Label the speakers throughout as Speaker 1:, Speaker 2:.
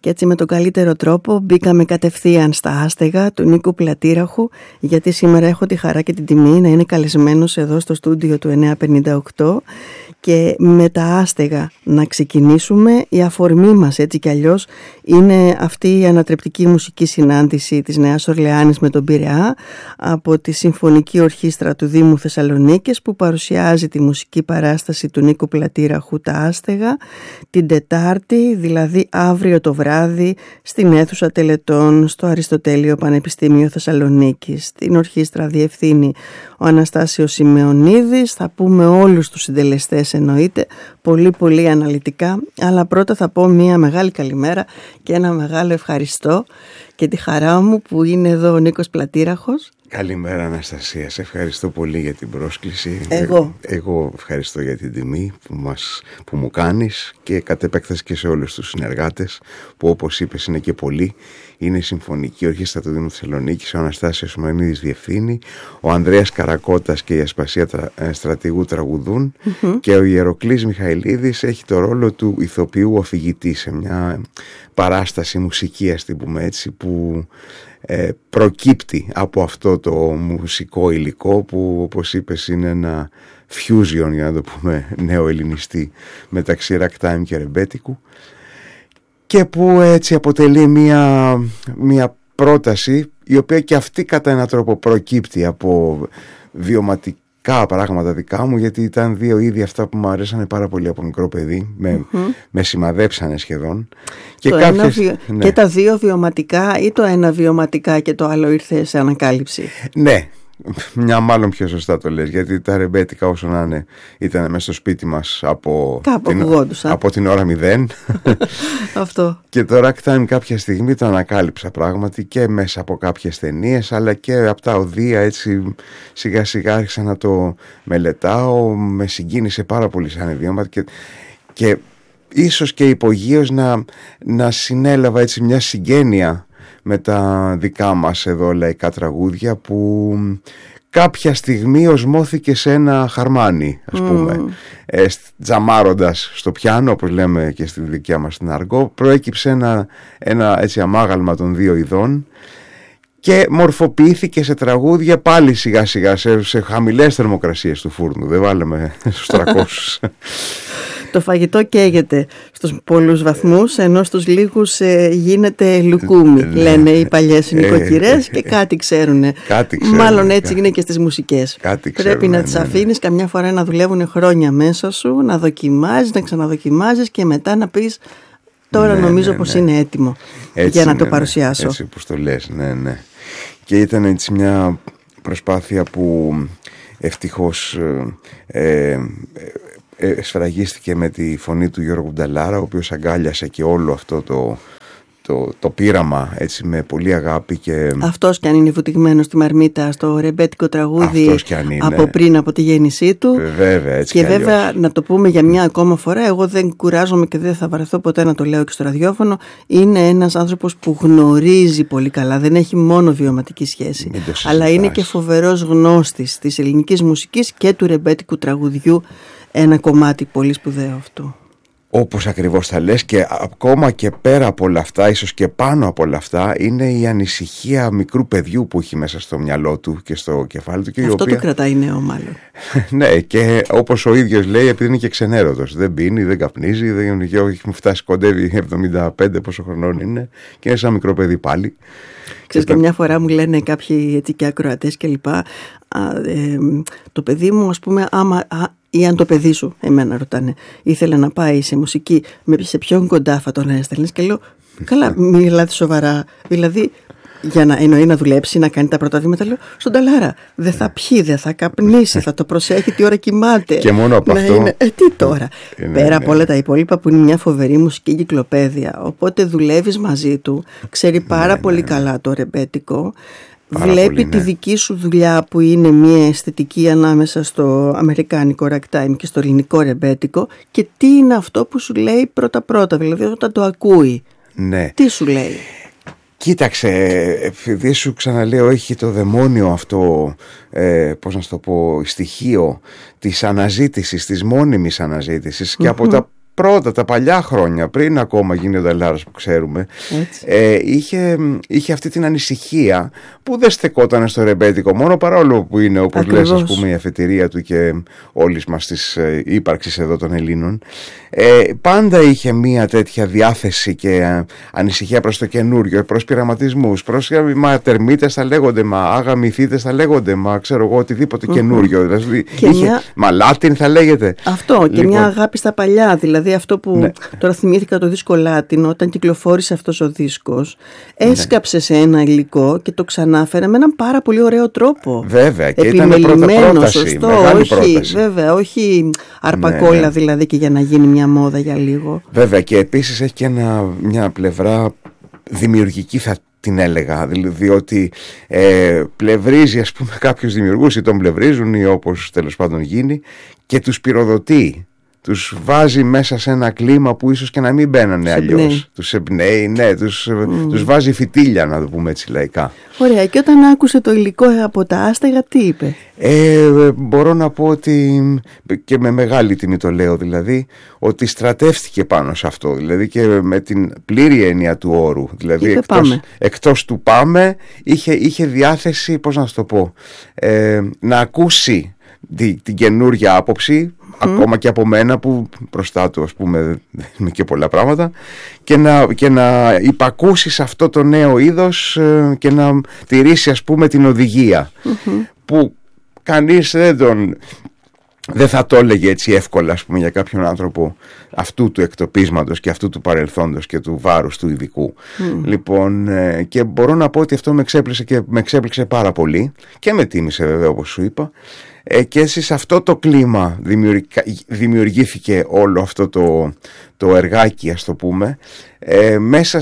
Speaker 1: Και έτσι με τον καλύτερο τρόπο μπήκαμε κατευθείαν στα άστεγα του Νίκου Πλατήραχου, γιατί σήμερα έχω τη χαρά και την τιμή να είναι καλεσμένος εδώ στο στούντιο του 958 και με τα άστεγα να ξεκινήσουμε. Η αφορμή μας έτσι κι αλλιώς είναι αυτή η ανατρεπτική μουσική συνάντηση της Νέας Ορλεάνης με τον Πειραιά από τη Συμφωνική Ορχήστρα του Δήμου Θεσσαλονίκης, που παρουσιάζει τη μουσική παράσταση του Νίκου Πλατήραχου «Τα Άστεγα» την Τετάρτη, δηλαδή αύριο το βράδυ, στην αίθουσα Τελετών στο Αριστοτέλειο Πανεπιστήμιο Θεσσαλονίκης. Την ορχήστρα διευθύνει ο Αναστάσιος Σημεωνίδης. Θα πούμε όλους τους συντελεστές εννοείται, πολύ πολύ αναλυτικά, αλλά πρώτα θα πω μια μεγάλη καλημέρα και ένα μεγάλο ευχαριστώ και τη χαρά μου που είναι εδώ ο Νίκος Πλατήραχος.
Speaker 2: Καλημέρα Αναστασία, σε ευχαριστώ πολύ για την πρόσκληση. Εγώ ευχαριστώ για την τιμή που μου κάνεις και κατ' επέκταση και σε όλους τους συνεργάτες που, όπως είπες, είναι και πολλοί. Είναι η Συμφωνική Ορχήστρα του Δήμου Θεσσαλονίκης, ο Αναστάσιος Σημεωνίδης διευθύνει, ο Ανδρέας Καρακώτας και η Ασπασία Στρατηγού τραγουδούν και ο Ιεροκλής Μιχαηλίδης έχει το ρόλο του ηθοποιού αφηγητή σε μια παράσταση μουσική, ας την πούμε έτσι, που προκύπτει από αυτό το μουσικό υλικό που, όπως είπες, είναι ένα fusion, για να το πούμε νεοελληνιστή, μεταξύ ragtime και ρεμπέτικου, και που έτσι αποτελεί μια πρόταση η οποία και αυτή κατά έναν τρόπο προκύπτει από βιωματικά πράγματα δικά μου, γιατί ήταν δύο είδη αυτά που μου αρέσανε πάρα πολύ από μικρό παιδί, με σημαδέψανε σχεδόν και,
Speaker 1: και τα δύο βιωματικά, ή το ένα βιωματικά και το άλλο ήρθε σε ανακάλυψη?
Speaker 2: Ναι, μια μάλλον πιο σωστά το λες, γιατί τα ρεμπέτικα όσο να είναι ήταν μέσα στο σπίτι μας από την ώρα 0
Speaker 1: αυτό.
Speaker 2: Και το ragtime κάποια στιγμή το ανακάλυψα πράγματι και μέσα από κάποιες ταινίες, αλλά και από τα οδεία, έτσι σιγά σιγά άρχισα να το μελετάω, με συγκίνησε πάρα πολύ σαν ιδιώμα και ίσως και υπογείως να συνέλαβα έτσι μια συγγένεια με τα δικά μας εδώ λαϊκά τραγούδια που κάποια στιγμή οσμώθηκε σε ένα χαρμάνι, ας πούμε, τζαμάροντας στο πιάνο, όπως λέμε και στη δικιά μας την αργό, προέκυψε ένα έτσι αμάγαλμα των δύο ειδών και μορφοποιήθηκε σε τραγούδια πάλι σιγά σιγά σε χαμηλές θερμοκρασίες του φούρνου, δεν βάλαμε στους 300.
Speaker 1: Το φαγητό καίγεται στους πολλούς βαθμούς, ενώ στους λίγους γίνεται λουκούμι, λένε οι παλιές νοικοκυρές, και κάτι ξέρουνε. Μάλλον έτσι είναι και στις μουσικές. Πρέπει να τις αφήνεις καμιά φορά να δουλεύουν χρόνια μέσα σου, να δοκιμάζεις, να ξαναδοκιμάζεις και μετά να πεις τώρα νομίζω πως είναι έτοιμο για να το παρουσιάσω.
Speaker 2: Έτσι όπως το λες, ναι. Και ήταν έτσι μια προσπάθεια που ευτυχώς σφραγίστηκε με τη φωνή του Γιώργου Νταλάρα, ο οποίος αγκάλιασε και όλο αυτό το πείραμα έτσι με πολύ αγάπη. Και
Speaker 1: αυτός κι αν είναι βουτυγμένος στη μαρμίτα στο ρεμπέτικο τραγούδι από πριν από τη γέννησή του.
Speaker 2: Βέβαια, έτσι
Speaker 1: και βέβαια να το πούμε για μια ακόμα φορά, εγώ δεν κουράζομαι και δεν θα βαρεθώ ποτέ να το λέω και στο ραδιόφωνο, είναι ένας άνθρωπος που γνωρίζει πολύ καλά, δεν έχει μόνο βιωματική σχέση, αλλά είναι και φοβερός γνώστης της ελληνικής μουσικής και του ρεμπέτικου τραγουδιού, ένα κομμάτι πολύ σπουδαίο αυτού.
Speaker 2: Όπως ακριβώς θα λες, και ακόμα και πέρα από όλα αυτά, ίσως και πάνω από όλα αυτά, είναι η ανησυχία μικρού παιδιού που έχει μέσα στο μυαλό του και στο κεφάλι του. Και
Speaker 1: αυτό το κρατάει νέο μάλλον.
Speaker 2: Ναι, και όπως ο ίδιος λέει, επειδή είναι και ξενέρωτος, δεν πίνει, δεν καπνίζει, έχει φτάσει, κοντεύει 75 πόσο χρονών είναι και είναι σαν μικρό παιδί πάλι.
Speaker 1: Ξέρεις, και μια φορά μου λένε κάποιοι έτσι και ακροατές και λοιπά, το παιδί μου, ας πούμε, ή αν το παιδί σου, εμένα ρωτάνε, ήθελε να πάει σε μουσική, σε ποιον κοντά θα τον έστελνες? Και λέω, καλά, μιλάτε σοβαρά? Δηλαδή, για να εννοεί να δουλέψει, να κάνει τα πρώτα βήματα, λέω, στον Νταλάρα, δεν θα πιει, δεν θα καπνίσει, θα το προσέχει τι ώρα κοιμάται.
Speaker 2: Και μόνο από αυτό.
Speaker 1: Τι τώρα. Πέρα από όλα τα υπόλοιπα που είναι μια φοβερή μουσική κυκλοπαίδεια, οπότε δουλεύεις μαζί του, ξέρει πάρα πολύ καλά το ρεμπέτικο. Βλέπει τη δική σου δουλειά που είναι μια αισθητική ανάμεσα στο αμερικάνικο ragtime και στο ελληνικό ρεμπέτικο, και τι είναι αυτό που σου λέει πρώτα-πρώτα, δηλαδή όταν το ακούει.
Speaker 2: Ναι.
Speaker 1: Τι σου λέει?
Speaker 2: Κοίταξε, επειδή σου ξαναλέω, έχει το δαιμόνιο αυτό, πώς να σου το πω, στοιχείο της αναζήτησης, της μόνιμης αναζήτησης, και από τα πρώτα, τα παλιά χρόνια, πριν ακόμα γίνει ο Νταλάρας που ξέρουμε, είχε αυτή την ανησυχία που δεν στεκόταν στο ρεμπέτικο μόνο, παρόλο που είναι, όπως λες, ας πούμε, η αφετηρία του και όλης μας της ύπαρξης εδώ των Ελλήνων. Πάντα είχε μία τέτοια διάθεση και ανησυχία προς το καινούριο, προς πειραματισμούς, προς τερμίτες θα λέγονται, αγαμηθίτες θα λέγονται, ξέρω εγώ, οτιδήποτε καινούριο. Δηλαδή, μα Λάτιν θα λέγεται.
Speaker 1: Αυτό, και μια αγάπη στα παλιά. Δηλαδή αυτό που τώρα θυμήθηκα, το δίσκο Λάτιν, όταν κυκλοφόρησε αυτός ο δίσκος, έσκαψε σε ένα υλικό και το ξανάφερε με έναν πάρα πολύ ωραίο τρόπο.
Speaker 2: Βέβαια, και ήταν πρώτα πρόταση,
Speaker 1: σωστό,
Speaker 2: μεγάλη
Speaker 1: όχι,
Speaker 2: πρόταση.
Speaker 1: Βέβαια, όχι αρπακόλα δηλαδή και για να γίνει μια μόδα για λίγο.
Speaker 2: Βέβαια, και επίσης έχει και μια πλευρά δημιουργική, θα την έλεγα, διότι πλευρίζει, ας πούμε, κάποιους δημιουργούς, ή τον πλευρίζουν ή όπως τέλος πάντων γίνει, και τους πυροδοτεί. Τους βάζει μέσα σε ένα κλίμα που ίσως και να μην μπαίνανε αλλιώς. Τους εμπνέει, τους βάζει φυτίλια, να το πούμε έτσι λαϊκά.
Speaker 1: Ωραία, και όταν άκουσε το υλικό από τα άστεγα, τι είπε?
Speaker 2: Μπορώ να πω ότι, και με μεγάλη τιμή το λέω δηλαδή, ότι στρατεύτηκε πάνω σε αυτό, δηλαδή και με την πλήρη έννοια του όρου. Δηλαδή εκτός του πάμε, είχε διάθεση, πώς να σου το πω, να ακούσει την καινούργια άποψη, ακόμα και από μένα που μπροστά του, ας πούμε, δεν είμαι και πολλά πράγματα, και να υπακούσει σε αυτό το νέο είδος και να τηρήσει, ας πούμε, την οδηγία που κανείς δεν θα το έλεγε έτσι εύκολα, ας πούμε, για κάποιον άνθρωπο αυτού του εκτοπίσματος και αυτού του παρελθόντος και του βάρους του ειδικού. Λοιπόν, και μπορώ να πω ότι αυτό με εξέπληξε και με εξέπληξε πάρα πολύ και με τίμησε, βέβαια, όπως σου είπα. Και έτσι σε αυτό το κλίμα δημιουργήθηκε όλο αυτό το εργάκι, ας το πούμε, μέσα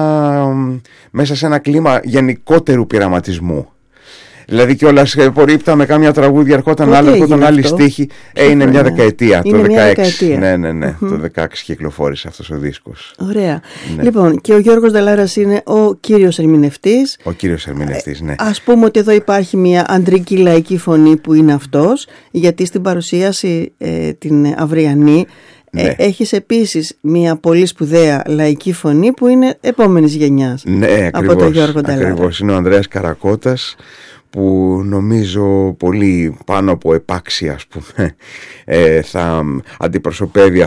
Speaker 2: σε ένα κλίμα γενικότερου πειραματισμού. Δηλαδή κιόλας με κάμια τραγούδια, ερχόταν άλλη στίχη. Είναι μια δεκαετία, το 16. Ναι, το 16 κυκλοφόρησε αυτός ο δίσκος.
Speaker 1: Ωραία. Ναι. Λοιπόν, και ο Γιώργος Νταλάρας είναι ο κύριος ερμηνευτής.
Speaker 2: Ο κύριος ερμηνευτής, ναι.
Speaker 1: Ας πούμε ότι εδώ υπάρχει μια αντρική λαϊκή φωνή που είναι αυτός, γιατί στην παρουσίαση την αυριανή έχεις επίσης μια πολύ σπουδαία λαϊκή φωνή που είναι επόμενης γενιάς.
Speaker 2: Ναι,
Speaker 1: από τον Γιώργο Νταλάρα.
Speaker 2: Ακριβώς, είναι ο Ανδρέας Καρακώτας, που νομίζω πολύ πάνω από επάξια, ας πούμε, θα αντιπροσωπεύει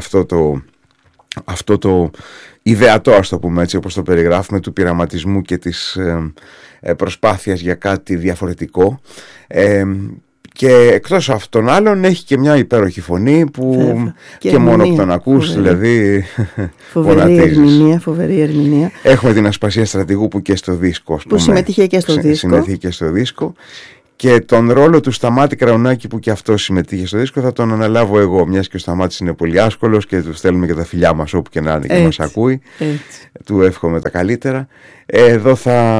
Speaker 2: αυτό το ιδεατό, ας το πούμε έτσι, όπως το περιγράφουμε, του πειραματισμού και της προσπάθειας για κάτι διαφορετικό. Και εκτός αυτών άλλων έχει και μια υπέροχη φωνή που και μόνο που τον ακούς, δηλαδή
Speaker 1: φοβερή ερμηνεία.
Speaker 2: Έχουμε την Ασπασία Στρατηγού που και στο δίσκο,
Speaker 1: που συμμετείχε και στο δίσκο.
Speaker 2: Και τον ρόλο του Σταμάτη Κραουνάκη που και αυτό συμμετείχε στο δίσκο θα τον αναλάβω εγώ, μιας και ο Σταμάτης είναι πολύ άσκολος και του στέλνουμε και τα φιλιά μας όπου και να είναι και μας ακούει. Του εύχομαι τα καλύτερα. Εδώ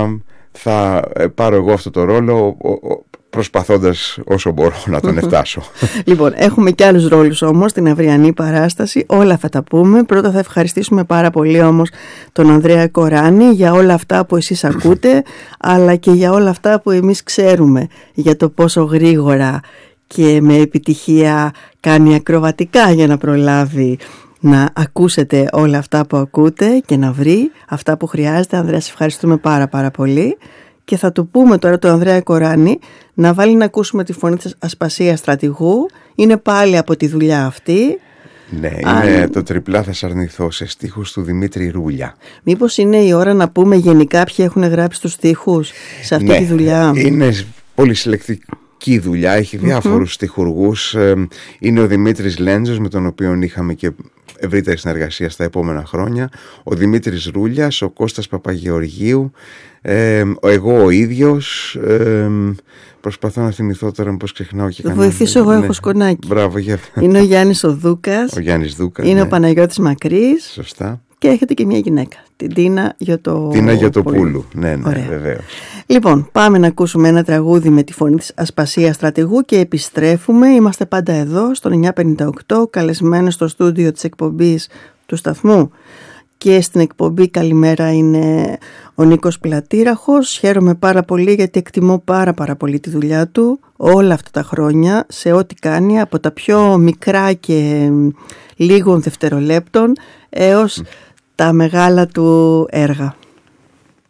Speaker 2: θα πάρω εγώ αυτό το ρόλο, προσπαθώντας όσο μπορώ να τον εφτάσω.
Speaker 1: Λοιπόν, έχουμε και άλλους ρόλους όμως στην αυριανή παράσταση, όλα θα τα πούμε. Πρώτα θα ευχαριστήσουμε πάρα πολύ όμως τον Ανδρέα Κοράνη για όλα αυτά που εσείς ακούτε, αλλά και για όλα αυτά που εμείς ξέρουμε, για το πόσο γρήγορα και με επιτυχία κάνει ακροβατικά για να προλάβει να ακούσετε όλα αυτά που ακούτε και να βρει αυτά που χρειάζεται. Ανδρέα, σε ευχαριστούμε πάρα πολύ. Και θα του πούμε τώρα τον Ανδρέα Κοράνη να βάλει να ακούσουμε τη φωνή της Ασπασίας Στρατηγού. Είναι πάλι από τη δουλειά αυτή.
Speaker 2: Ναι, είναι το τριπλά θα σ' αρνηθώ, σε στίχους του Δημήτρη Ρούλια.
Speaker 1: Μήπως είναι η ώρα να πούμε γενικά ποιοι έχουν γράψει τους στίχους σε αυτή τη δουλειά?
Speaker 2: Είναι πολύ συλλεκτική δουλειά, έχει διάφορους στιχουργούς. Είναι ο Δημήτρης Λέντζος, με τον οποίο είχαμε και ευρύτερη συνεργασία στα επόμενα χρόνια, ο Δημήτρης Ρούλιας, ο Κώστας Παπαγεωργίου, εγώ ο ίδιος. Προσπαθώ να θυμηθώ τώρα πως ξεχνάω και
Speaker 1: κανένα. Θα βοηθήσω εγώ, έχω σκονάκι.
Speaker 2: Μπράβο,
Speaker 1: είναι ο Γιάννης ο Δούκας. Είναι ο Παναγιώτης Μακρύς.
Speaker 2: Σωστά.
Speaker 1: Και έχετε και μια γυναίκα, την Τίνα
Speaker 2: Γιωτοπούλου. Ναι, βεβαίως.
Speaker 1: Λοιπόν, πάμε να ακούσουμε ένα τραγούδι με τη φωνή της Ασπασίας Στρατηγού και επιστρέφουμε. Είμαστε πάντα εδώ, στο 958, καλεσμένος στο στούντιο της εκπομπής του σταθμού και στην εκπομπή Καλημέρα είναι ο Νίκος Πλατήραχος. Χαίρομαι πάρα πολύ γιατί εκτιμώ πάρα πολύ τη δουλειά του όλα αυτά τα χρόνια σε ό,τι κάνει, από τα πιο μικρά και λίγων δευτερολέπτων έως τα μεγάλα του έργα.